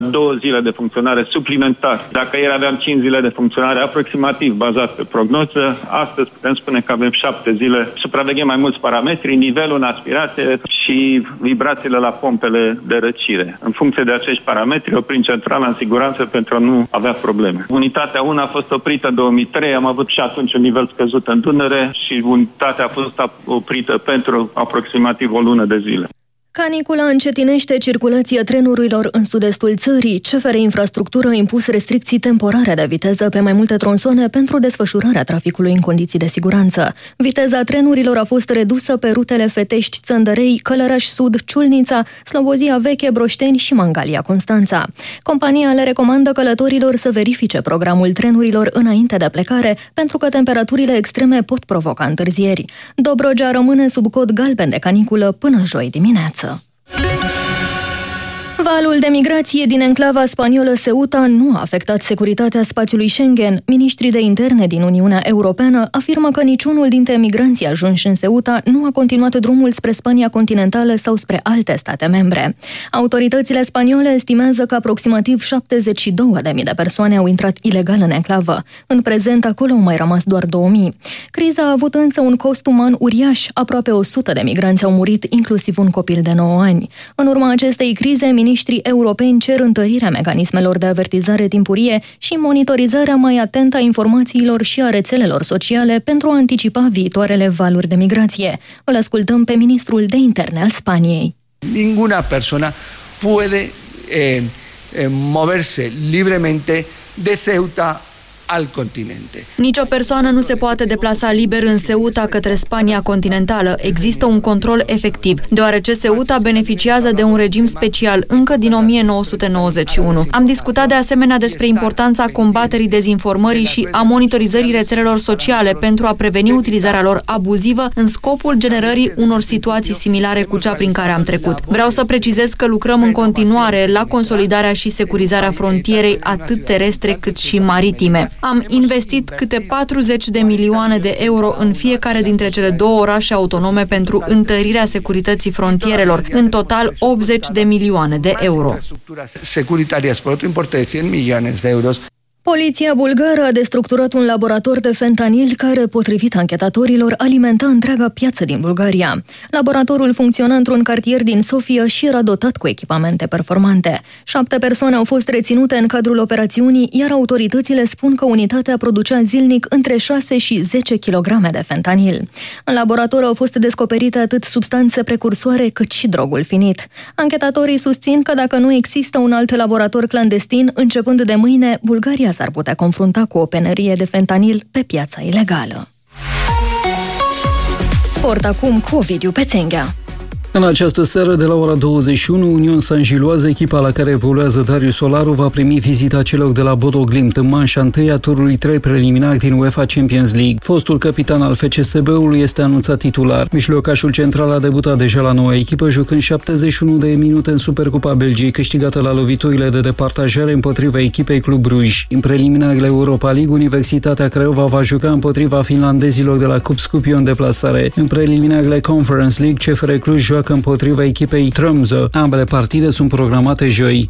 2 zile de funcționare suplimentar. Dacă ieri aveam 5 zile de funcționare aproximativ bazat pe prognoză, astăzi putem spune că avem 7 zile. Supraveghem mai mulți parametri, nivelul în aspirație și vibrațiile la pompele de răcire. În funcție de acești parametri, oprim centrala în siguranță pentru a nu avea probleme. Unitatea 1 a fost oprită în 2003, am avut și atunci un nivel scăzut în Dunăre și unitatea a fost oprită pentru aproximativ o lună de zile. Canicula încetinește circulația trenurilor în sud-estul țării. CFR Infrastructură a impus restricții temporare de viteză pe mai multe tronsoane pentru desfășurarea traficului în condiții de siguranță. Viteza trenurilor a fost redusă pe rutele Fetești-Țăndărei, Călăraș Sud, Ciulnița, Slobozia Veche, Broșteni și Mangalia Constanța. Compania le recomandă călătorilor să verifice programul trenurilor înainte de plecare, pentru că temperaturile extreme pot provoca întârzieri. Dobrogea rămâne sub cod galben de caniculă până joi dimineață. Valul de migrație din enclava spaniolă Ceuta nu a afectat securitatea spațiului Schengen. Ministrii de interne din Uniunea Europeană afirmă că niciunul dintre migranții ajunși în Ceuta nu a continuat drumul spre Spania continentală sau spre alte state membre. Autoritățile spaniole estimează că aproximativ 72.000 de persoane au intrat ilegal în enclavă. În prezent, acolo au mai rămas doar 2.000. Criza a avut însă un cost uman uriaș. Aproape 100 de migranți au murit, inclusiv un copil de 9 ani. În urma acestei crize, ministrii europeni cer întărirea mecanismelor de avertizare timpurie și monitorizarea mai atentă a informațiilor și a rețelelor sociale pentru a anticipa viitoarele valuri de migrație. Îl ascultăm pe ministrul de interne al Spaniei. Ninguna persona puede moverse libremente de Ceuta al continente. Nicio persoană nu se poate deplasa liber în Ceuta către Spania continentală. Există un control efectiv, deoarece Ceuta beneficiază de un regim special încă din 1991. Am discutat de asemenea despre importanța combaterii dezinformării și a monitorizării rețelelor sociale pentru a preveni utilizarea lor abuzivă în scopul generării unor situații similare cu cea prin care am trecut. Vreau să precizez că lucrăm în continuare la consolidarea și securizarea frontierei atât terestre cât și maritime. Am investit câte 40 de milioane de euro în fiecare dintre cele 2 orașe autonome pentru întărirea securității frontierelor, în total 80 de milioane de euro. Securitarias por otro importe de 100 millones de euros. Poliția bulgară a destructurat un laborator de fentanil care, potrivit anchetatorilor, alimenta întreaga piață din Bulgaria. Laboratorul funcționa într-un cartier din Sofia și era dotat cu echipamente performante. 7 persoane au fost reținute în cadrul operațiunii, iar autoritățile spun că unitatea producea zilnic între 6 și 10 kg de fentanil. În laborator au fost descoperite atât substanțe precursoare cât și drogul finit. Anchetatorii susțin că dacă nu există un alt laborator clandestin, începând de mâine, Bulgaria s-ar putea confrunta cu o penerie de fentanil pe piața ilegală. Sport acum cu Ovidiu Pețenghea. În această seară, de la ora 21, Union Saint-Gilloise, echipa la care evoluează Darius Solaru, va primi vizita celor de la Bodo Glimt în manșa întâi a turului 3 preliminar din UEFA Champions League. Fostul capitan al FCSB-ului este anunțat titular. Mijlocașul central a debutat deja la noua echipă, jucând 71 de minute în Supercupa Belgiei, câștigată la loviturile de departajare împotriva echipei Club Bruj. În preliminarele Europa League, Universitatea Craiova va juca împotriva finlandezilor de la Cup Skopje în deplasare. În preliminarele Conference League, CFR Cluj joacă împotriva echipei Tromsø. Ambele partide sunt programate joi.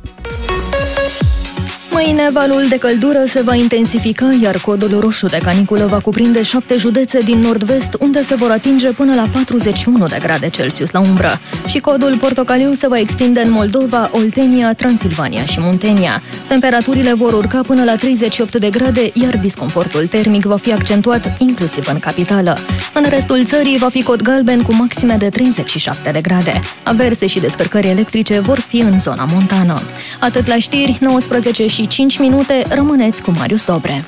Mâine valul de căldură se va intensifica, iar codul roșu de caniculă va cuprinde 7 județe din nord-vest, unde se vor atinge până la 41 de grade Celsius la umbră. Și codul portocaliu se va extinde în Moldova, Oltenia, Transilvania și Muntenia. Temperaturile vor urca până la 38 de grade, iar disconfortul termic va fi accentuat inclusiv în capitală. În restul țării va fi cod galben cu maxime de 37 de grade. Averse și descărcări electrice vor fi în zona montană. Atât la știri, 19 și 5 minute, rămâneți cu Marius Dobre.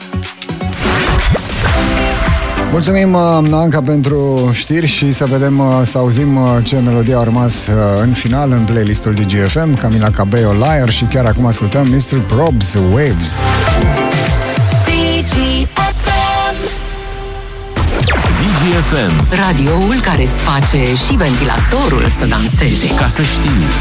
Mulțumim, Anca, pentru știri și să vedem, să auzim ce melodie a rămas în final în playlistul DGFM. Camila Cabello, Liar, și chiar acum ascultăm Mr. Probs, Waves. DGFM, radioul care îți face și ventilatorul să danseze. Ca să știi.